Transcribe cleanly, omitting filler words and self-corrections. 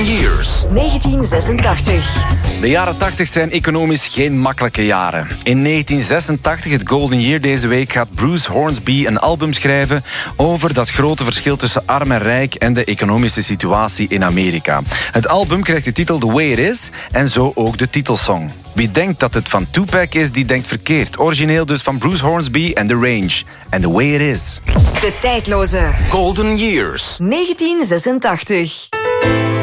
Years. 1986. De jaren 80 zijn economisch geen makkelijke jaren. In 1986, het Golden Year deze week, gaat Bruce Hornsby een album schrijven over dat grote verschil tussen arm en rijk en de economische situatie in Amerika. Het album krijgt de titel The Way It Is en zo ook de titelsong. Wie denkt dat het van Tupac is, die denkt verkeerd. Origineel dus van Bruce Hornsby en The Range. And The Way It Is. De tijdloze Golden Years. 1986.